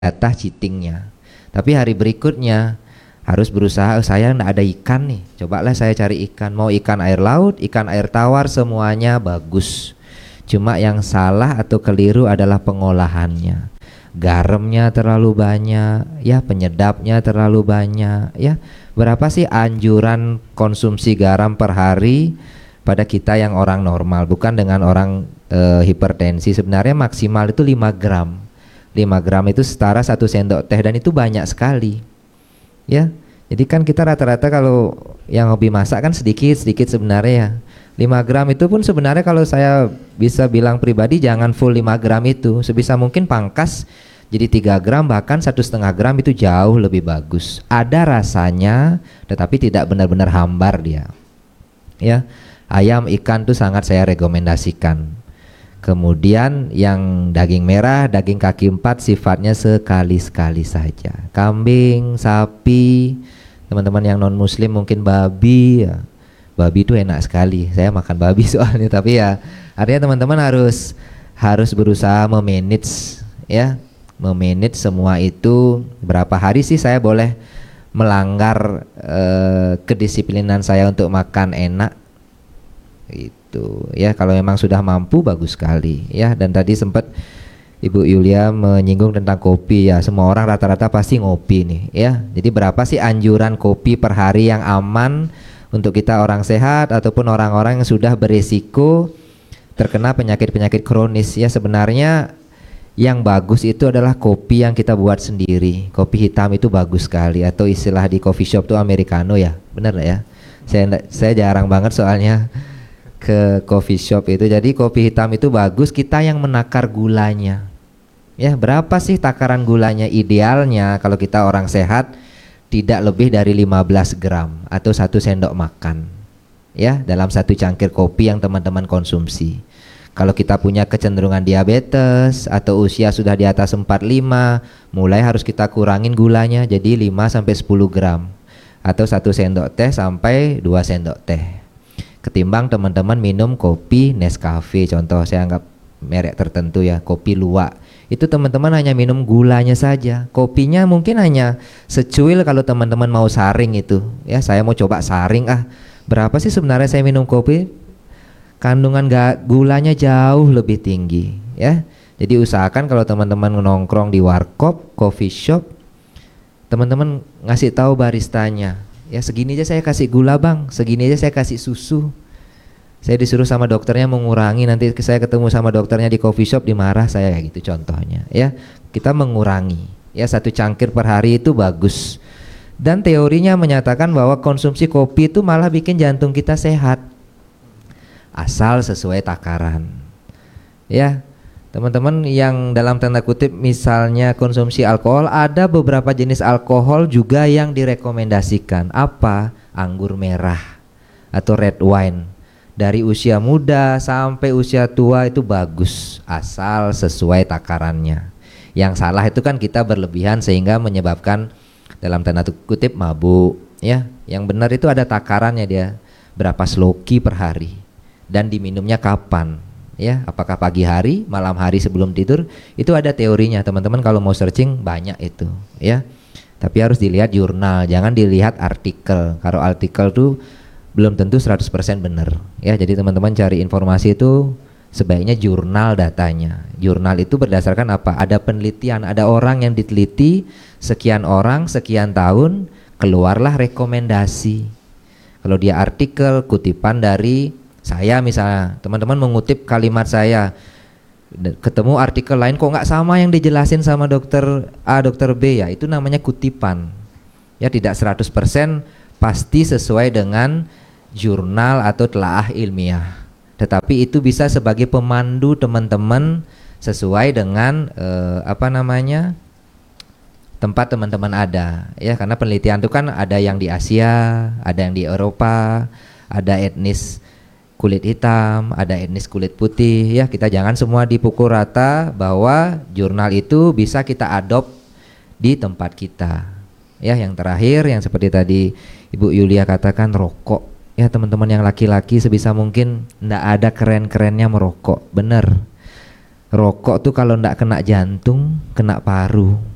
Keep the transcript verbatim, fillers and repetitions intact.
jatah cheatingnya. Tapi hari berikutnya harus berusaha, oh, saya nggak ada ikan nih, cobalah saya cari ikan. Mau ikan air laut, ikan air tawar, semuanya bagus. Cuma yang salah atau keliru adalah pengolahannya. Garamnya terlalu banyak, ya penyedapnya terlalu banyak, ya. Berapa sih anjuran konsumsi garam per hari pada kita yang orang normal, bukan dengan orang e, hipertensi? Sebenarnya maksimal itu lima gram. lima gram itu setara satu sendok teh, dan itu banyak sekali. Ya. Jadi kan kita rata-rata kalau yang hobi masak kan sedikit-sedikit sebenarnya ya. lima gram itu pun sebenarnya kalau saya bisa bilang pribadi jangan full lima gram itu. Sebisa mungkin pangkas jadi tiga gram, bahkan satu setengah gram itu jauh lebih bagus. Ada rasanya tetapi tidak benar-benar hambar dia. Ya. Ayam, ikan tuh sangat saya rekomendasikan. Kemudian yang daging merah, daging kaki empat sifatnya sekali-sekali saja. Kambing, sapi, teman-teman yang non muslim mungkin babi ya. Babi itu enak sekali, saya makan babi soalnya. Tapi ya artinya teman-teman harus harus berusaha memanage ya, memanage semua itu. Berapa hari sih saya boleh melanggar eh, kedisiplinan saya untuk makan enak itu ya. Kalau memang sudah mampu bagus sekali ya. Dan tadi sempat Ibu Yulia menyinggung tentang kopi ya. Semua orang rata-rata pasti ngopi nih ya. Jadi berapa sih anjuran kopi per hari yang aman untuk kita orang sehat ataupun orang-orang yang sudah berisiko terkena penyakit-penyakit kronis ya? Sebenarnya yang bagus itu adalah kopi yang kita buat sendiri. Kopi hitam itu bagus sekali, atau istilah di coffee shop tuh americano ya. Bener gak ya? Saya saya jarang banget soalnya ke coffee shop itu. Jadi kopi hitam itu bagus, kita yang menakar gulanya. Ya, berapa sih takaran gulanya idealnya kalau kita orang sehat? Tidak lebih dari lima belas gram atau satu sendok makan. Ya, dalam satu cangkir kopi yang teman-teman konsumsi. Kalau kita punya kecenderungan diabetes atau usia sudah di atas empat puluh lima, mulai harus kita kurangin gulanya jadi lima sampai sepuluh gram atau satu sendok teh sampai dua sendok teh. Ketimbang teman-teman minum kopi Nescafe, contoh saya anggap merek tertentu ya, kopi luwak, itu teman-teman hanya minum gulanya saja. Kopinya mungkin hanya secuil kalau teman-teman mau saring itu ya. Saya mau coba saring, ah berapa sih sebenarnya saya minum kopi, kandungan gulanya jauh lebih tinggi ya. Jadi usahakan kalau teman-teman nongkrong di warkop, coffee shop, teman-teman ngasih tahu baristanya, ya segini aja saya kasih gula bang, segini aja saya kasih susu. Saya disuruh sama dokternya mengurangi, nanti saya ketemu sama dokternya di coffee shop dimarah saya, gitu contohnya ya. Kita mengurangi ya, satu cangkir per hari itu bagus. Dan teorinya menyatakan bahwa konsumsi kopi itu malah bikin jantung kita sehat, asal sesuai takaran ya. Teman-teman yang dalam tanda kutip misalnya konsumsi alkohol, ada beberapa jenis alkohol juga yang direkomendasikan. Apa? Anggur merah atau red wine. Dari usia muda sampai usia tua itu bagus, asal sesuai takarannya. Yang salah itu kan kita berlebihan sehingga menyebabkan dalam tanda kutip mabuk ya. Yang benar itu ada takarannya dia, berapa sloki per hari dan diminumnya kapan ya, apakah pagi hari, malam hari sebelum tidur. Itu ada teorinya teman-teman, kalau mau searching banyak itu ya. Tapi harus dilihat jurnal, jangan dilihat artikel. Kalau artikel tuh belum tentu seratus persen benar ya. Jadi teman-teman cari informasi itu sebaiknya jurnal datanya. Jurnal itu berdasarkan apa? Ada penelitian, ada orang yang diteliti, sekian orang, sekian tahun, keluarlah rekomendasi. Kalau dia artikel, kutipan dari saya misalnya, teman-teman mengutip kalimat saya, ketemu artikel lain kok nggak sama yang dijelasin sama dokter A, dokter B, ya itu namanya kutipan ya. Tidak seratus persen pasti sesuai dengan jurnal atau telaah ilmiah, tetapi itu bisa sebagai pemandu teman-teman sesuai dengan eh, apa namanya tempat teman-teman ada ya. Karena penelitian itu kan ada yang di Asia, ada yang di Eropa, ada etnis kulit hitam, ada etnis kulit putih ya. Kita jangan semua dipukul rata bahwa jurnal itu bisa kita adopt di tempat kita ya. Yang terakhir yang seperti tadi Ibu Yulia katakan, rokok ya teman-teman yang laki-laki sebisa mungkin ndak ada keren-kerennya merokok. Bener, rokok tuh kalau ndak kena jantung kena paru